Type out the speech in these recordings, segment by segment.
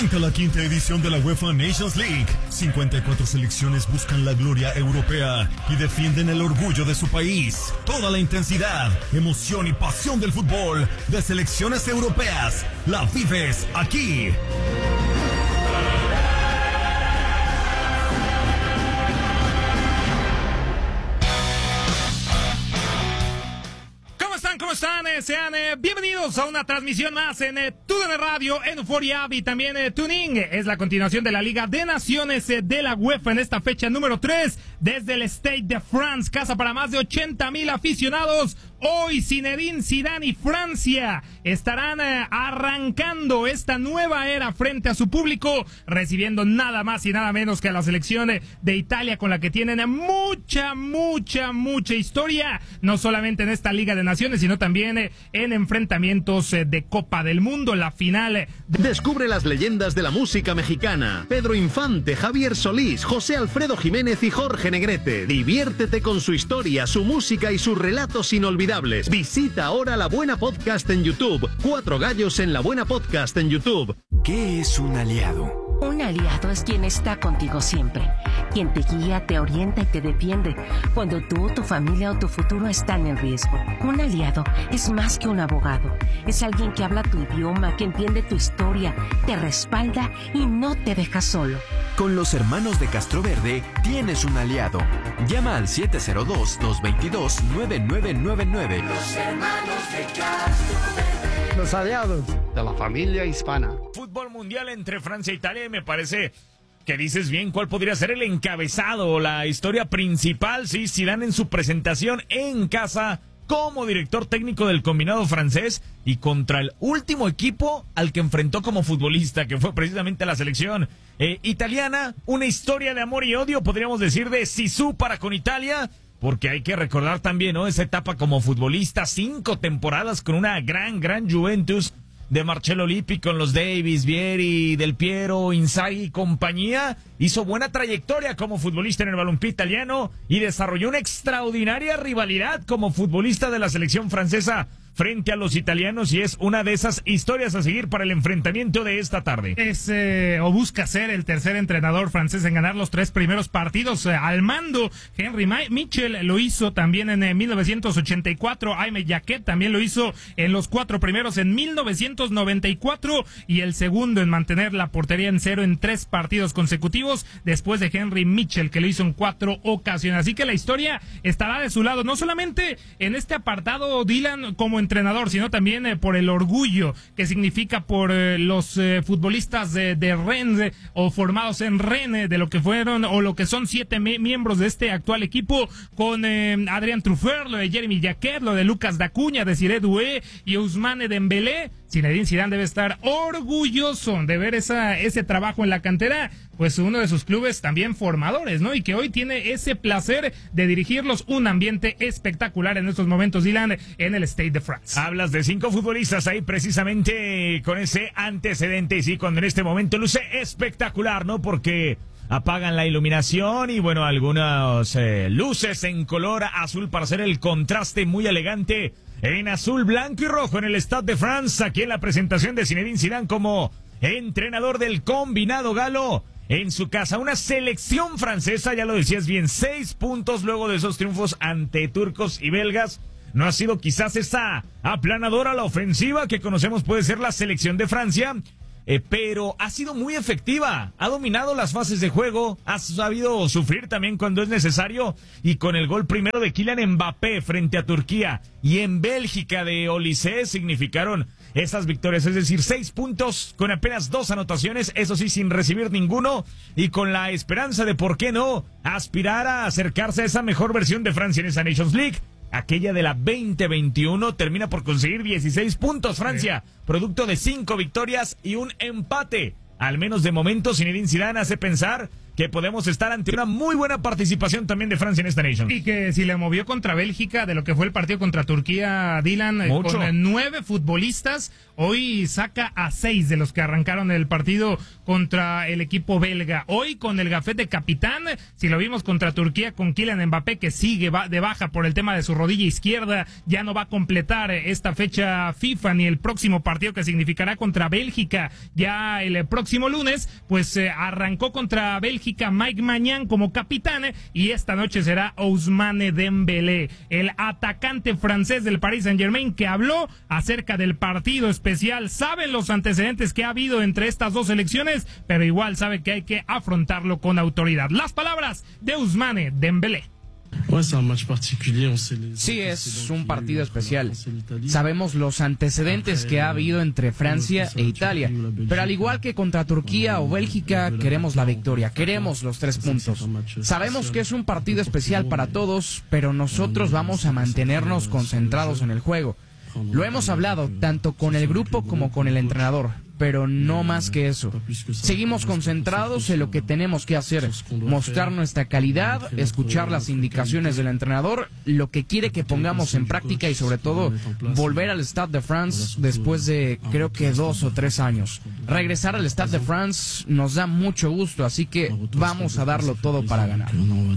Arranca la quinta edición de la UEFA Nations League. 54 selecciones buscan la gloria europea y defienden el orgullo de su país. Toda la intensidad, emoción y pasión del fútbol de selecciones europeas la vives aquí. ¿Cómo están? Sean bienvenidos a una transmisión más en TUDN Radio, en Euphoria y también TuneIn. Es la continuación de la Liga de Naciones de la UEFA en esta fecha número 3 desde el Stade de France, casa para más de 80,000 aficionados. Hoy Zinedine Zidane y Francia estarán arrancando esta nueva era frente a su público, recibiendo nada más y nada menos que a la selección de Italia, con la que tienen mucha historia, no solamente en esta Liga de Naciones, sino también en enfrentamientos de Copa del Mundo, la final. Descubre las leyendas de la música mexicana: Pedro Infante, Javier Solís, José Alfredo Jiménez y Jorge Negrete. Diviértete con su historia, su música y sus relatos inolvidables. Visita ahora La Buena Podcast en YouTube. 4 gallos en La Buena Podcast en YouTube. ¿Qué es un aliado? Un aliado es quien está contigo siempre, quien te guía, te orienta y te defiende cuando tú, tu familia o tu futuro están en riesgo. Un aliado es más que un abogado, es alguien que habla tu idioma, que entiende tu historia, te respalda y no te deja solo. Con los hermanos de Castroverde tienes un aliado. Llama al 702-222-9999. Los hermanos de Castroverde. Los aliados de la familia hispana. Fútbol mundial entre Francia e Italia, me parece que dices bien cuál podría ser el encabezado o la historia principal. Sí, Zidane en su presentación en casa como director técnico del combinado francés y contra el último equipo al que enfrentó como futbolista, que fue precisamente la selección italiana. Una historia de amor y odio, podríamos decir, de Zizou para con Italia, porque hay que recordar también, ¿no?, esa etapa como futbolista, 5 temporadas con una gran Juventus de Marcello Lippi, con los Davis, Vieri, Del Piero, Inzaghi y compañía. Hizo buena trayectoria como futbolista en el balompié italiano y desarrolló una extraordinaria rivalidad como futbolista de la selección francesa frente a los italianos, y es una de esas historias a seguir para el enfrentamiento de esta tarde. O busca ser el tercer entrenador francés en ganar los 3 primeros partidos al mando. Henry Michel lo hizo también en 1984, Aimé Jacquet también lo hizo en los 4 primeros en 1994, y el segundo en mantener la portería en 0 en 3 partidos consecutivos, después de Henry Michel, que lo hizo en 4 ocasiones. Así que la historia estará de su lado, no solamente en este apartado, Dylan, como entrenador, sino también por el orgullo que significa por los futbolistas de Rennes o formados en Rennes, de lo que fueron o lo que son 7 miembros de este actual equipo, con Adrien Truffert, lo de Jeremy Jacquet, lo de Lucas Dacuña, Desiré Doué y Ousmane Dembélé. Zinedine Zidane debe estar orgulloso de ver ese trabajo en la cantera, pues uno de sus clubes también formadores, ¿no? Y que hoy tiene ese placer de dirigirlos, un ambiente espectacular en estos momentos, Dylan, en el Stade de France. Hablas de 5 futbolistas ahí precisamente con ese antecedente, y sí, cuando en este momento luce espectacular, ¿no? Porque apagan la iluminación y bueno, algunas luces en color azul para hacer el contraste muy elegante en azul, blanco y rojo en el Stade de France, aquí en la presentación de Zinedine Zidane como entrenador del combinado galo en su casa. Una selección francesa, ya lo decías bien, 6 puntos luego de esos triunfos ante turcos y belgas. No ha sido quizás esa aplanadora la ofensiva que conocemos puede ser la selección de Francia, pero ha sido muy efectiva, ha dominado las fases de juego, ha sabido sufrir también cuando es necesario, y con el gol primero de Kylian Mbappé frente a Turquía y en Bélgica de Olise significaron esas victorias, es decir, 6 puntos con apenas 2 anotaciones, eso sí, sin recibir ninguno, y con la esperanza de, ¿por qué no?, aspirar a acercarse a esa mejor versión de Francia en esa Nations League. Aquella de la 2021 termina por conseguir 16 puntos Francia, producto de 5 victorias y un empate. Al menos de momento, Zinedine Zidane hace pensar que podemos estar ante una muy buena participación también de Francia en esta Nation. Y que si le movió contra Bélgica de lo que fue el partido contra Turquía, Dylan, mucho, con 9 futbolistas, hoy saca a 6 de los que arrancaron el partido contra el equipo belga. Hoy con el gafete capitán, si lo vimos contra Turquía con Kylian Mbappé, que sigue de baja por el tema de su rodilla izquierda, ya no va a completar esta fecha FIFA ni el próximo partido que significará contra Bélgica ya el próximo lunes. Pues arrancó contra Bélgica Mike Maignan como capitán, y esta noche será Ousmane Dembélé, el atacante francés del Paris Saint-Germain, que habló acerca del partido especial. Saben los antecedentes que ha habido entre estas dos selecciones, pero igual sabe que hay que afrontarlo con autoridad. Las palabras de Ousmane Dembélé. Sí, es un partido especial. Sabemos los antecedentes que ha habido entre Francia e Italia, pero al igual que contra Turquía o Bélgica, queremos la victoria, queremos los 3 puntos. Sabemos que es un partido especial para todos, pero nosotros vamos a mantenernos concentrados en el juego. Lo hemos hablado tanto con el grupo como con el entrenador, pero no más que eso. Seguimos concentrados en lo que tenemos que hacer, mostrar nuestra calidad, escuchar las indicaciones del entrenador, lo que quiere que pongamos en práctica, y sobre todo volver al Stade de France después de creo que 2 o 3 años. Regresar al Stade de France nos da mucho gusto, así que vamos a darlo todo para ganar.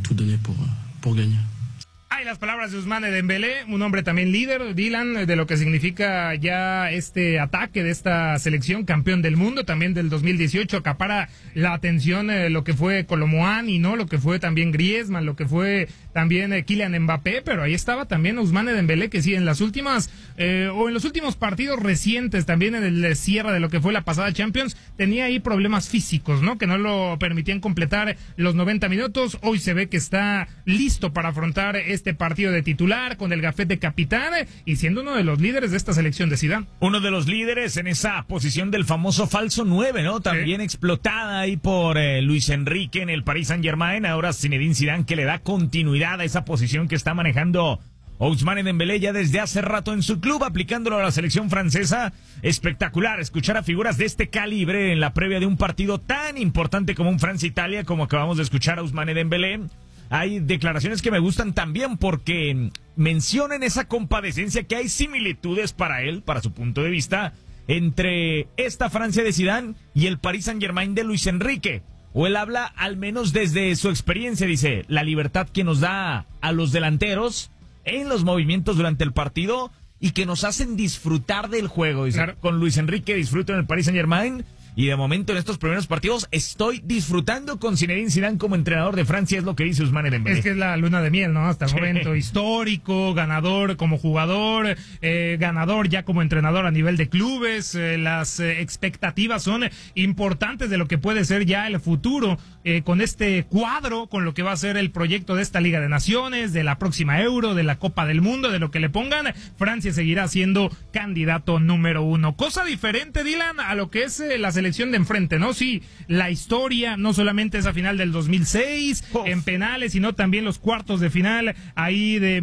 Hay las palabras de Ousmane Dembélé, un hombre también líder, Dylan, de lo que significa ya este ataque de esta selección, campeón del mundo, también del 2018, acapara la atención lo que fue Colomboani, ¿no? Lo que fue también Griezmann, lo que fue también Kylian Mbappé, pero ahí estaba también Ousmane Dembélé, que sí, en las últimas, o en los últimos partidos recientes, también en el cierre de lo que fue la pasada Champions, tenía ahí problemas físicos, ¿no? Que no lo permitían completar los 90 minutos. Hoy se ve que está listo para afrontar este partido de titular con el gafete capitán y siendo uno de los líderes de esta selección de Zidane. Uno de los líderes en esa posición del famoso falso 9, ¿no? También explotada ahí por Luis Enrique en el Paris Saint-Germain. Ahora Zinedine Zidane, que le da continuidad a esa posición que está manejando Ousmane Dembélé ya desde hace rato en su club, aplicándolo a la selección francesa. Espectacular escuchar a figuras de este calibre en la previa de un partido tan importante como un Francia-Italia, como acabamos de escuchar a Ousmane Dembélé. Hay declaraciones que me gustan también porque mencionan esa compadecencia, que hay similitudes para él, para su punto de vista, entre esta Francia de Zidane y el Paris Saint-Germain de Luis Enrique. O él habla, al menos desde su experiencia, dice, la libertad que nos da a los delanteros en los movimientos durante el partido y que nos hacen disfrutar del juego. Dice, claro. Con Luis Enrique disfruto en el Paris Saint-Germain. Y de momento en estos primeros partidos estoy disfrutando con Zinedine Zidane como entrenador de Francia, es lo que dice Ousmane Dembélé. Es que es la luna de miel, ¿no? Hasta el momento histórico, ganador como jugador, ganador ya como entrenador a nivel de clubes. Las expectativas son importantes de lo que puede ser ya el futuro con este cuadro, con lo que va a ser el proyecto de esta Liga de Naciones, de la próxima Euro, de la Copa del Mundo, de lo que le pongan. Francia seguirá siendo candidato número 1. Cosa diferente, Dylan, a lo que es la selección de enfrente, ¿no? Sí, la historia, no solamente esa final del 2006 en penales, sino también los cuartos de final ahí de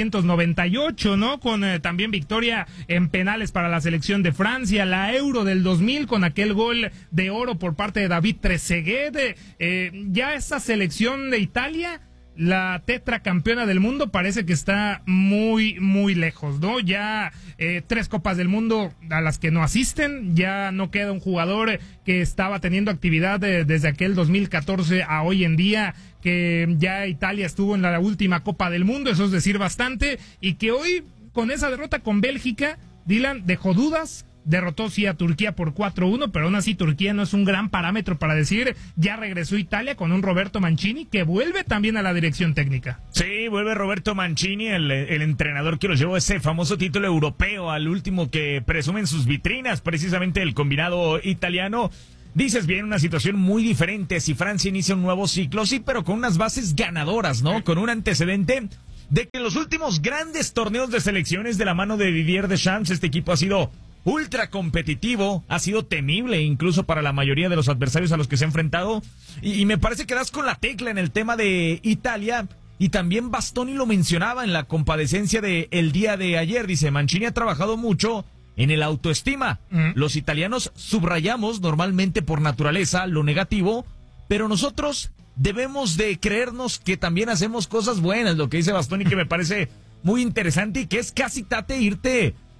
1998, ¿no? Con también victoria en penales para la selección de Francia, la Euro del 2000 con aquel gol de oro por parte de David Trezeguet. Ya esa selección de Italia, la tetracampeona del mundo, parece que está muy, muy lejos, ¿no? Ya 3 Copas del Mundo a las que no asisten, ya no queda un jugador que estaba teniendo actividad desde aquel 2014 a hoy en día, que ya Italia estuvo en la última Copa del Mundo, eso es decir bastante, y que hoy con esa derrota con Bélgica, Dylan, dejó dudas. Derrotó sí a Turquía por 4-1, pero aún así Turquía no es un gran parámetro para decir, ya regresó Italia con un Roberto Mancini que vuelve también a la dirección técnica. Sí, vuelve Roberto Mancini, el entrenador que los llevó ese famoso título europeo, al último que presumen sus vitrinas, precisamente el combinado italiano. Dices bien, una situación muy diferente si Francia inicia un nuevo ciclo, sí, pero con unas bases ganadoras, ¿no? Con un antecedente de que en los últimos grandes torneos de selecciones de la mano de Didier Deschamps, este equipo ha sido ultra competitivo, ha sido temible incluso para la mayoría de los adversarios a los que se ha enfrentado, y me parece que das con la tecla en el tema de Italia, y también Bastoni lo mencionaba en la compadecencia del día de ayer, dice, Mancini ha trabajado mucho en el autoestima, los italianos subrayamos normalmente por naturaleza lo negativo, pero nosotros debemos de creernos que también hacemos cosas buenas, lo que dice Bastoni, que me parece muy interesante y que es casi, Tate, irte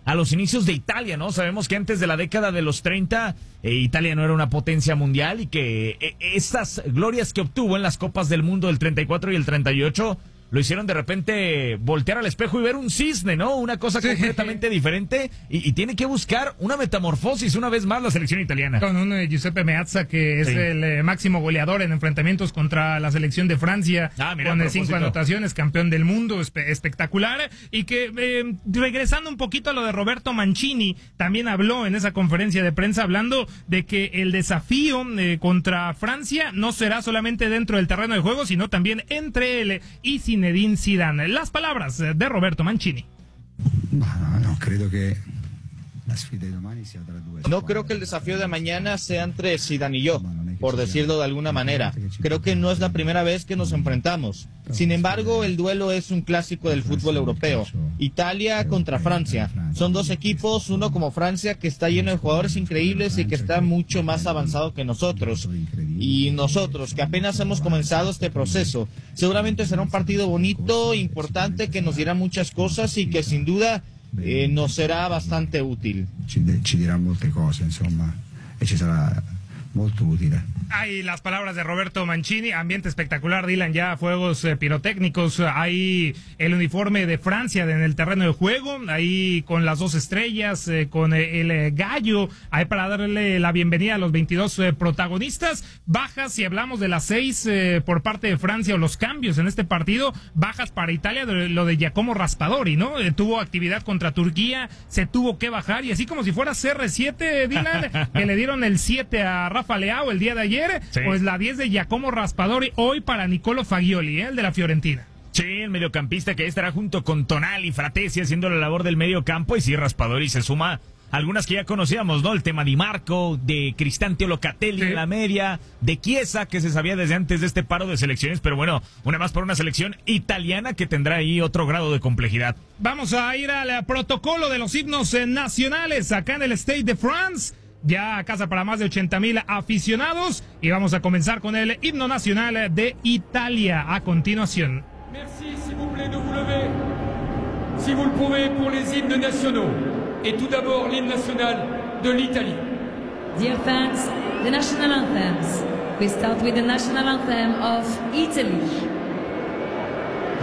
a los inicios de Italia, ¿no? Sabemos que antes de la década de los 30, Italia no era una potencia mundial y que estas glorias que obtuvo en las Copas del Mundo del 34 y el 38 lo hicieron de repente voltear al espejo y ver un cisne, ¿no? Una cosa completamente diferente y tiene que buscar una metamorfosis una vez más la selección italiana. Con un Giuseppe Meazza que es el máximo goleador en enfrentamientos contra la selección de Francia, con 5 anotaciones, campeón del mundo, espectacular. Y que regresando un poquito a lo de Roberto Mancini, también habló en esa conferencia de prensa hablando de que el desafío contra Francia no será solamente dentro del terreno de juego, sino también entre él y Zinedine Zidane. Las palabras de Roberto Mancini. No creo que el desafío de mañana sea entre Zidane y yo, por decirlo de alguna manera. Creo que no es la primera vez que nos enfrentamos. Sin embargo, el duelo es un clásico del fútbol europeo. Italia contra Francia. Son dos equipos, uno como Francia, que está lleno de jugadores increíbles y que está mucho más avanzado que nosotros. Y nosotros, que apenas hemos comenzado este proceso. Seguramente será un partido bonito, importante, que nos dirá muchas cosas y que sin duda nos será bastante útil. Ci dirà molte cose, insomma, e ci sarà molto utile. Hay las palabras de Roberto Mancini, ambiente espectacular, Dylan, ya fuegos pirotécnicos, hay el uniforme de Francia en el terreno de juego, ahí con las 2 estrellas, con el gallo, ahí para darle la bienvenida a los 22 protagonistas. Bajas, si hablamos de las 6 por parte de Francia o los cambios en este partido, bajas para Italia, lo de Giacomo Raspadori, ¿no? Tuvo actividad contra Turquía, se tuvo que bajar, y así como si fuera CR7, Dylan, que le dieron el 7 a Rafa Leao el día de ayer, pues la 10 de Giacomo Raspadori hoy para Nicolo Fagioli, el de la Fiorentina. Sí, el mediocampista que estará junto con Tonali, Fratesi haciendo la labor del medio campo, y sí, Raspadori se suma algunas que ya conocíamos, ¿no? El tema Di Marco, de Cristante Locatelli en la media, de Chiesa, que se sabía desde antes de este paro de selecciones, pero bueno, una más por una selección italiana que tendrá ahí otro grado de complejidad. Vamos a ir al protocolo de los himnos nacionales acá en el Stade de France. Ya a casa para más de 80,000 aficionados, y vamos a comenzar con el himno nacional de Italia a continuación. Merci, s'il vous plaît, de vous lever. Si vous le pouvez, pour les hymnes nationaux. Et tout d'abord, l'hymne national de l'Italie. Dear fans, the national anthems. We start with the national anthem of Italy.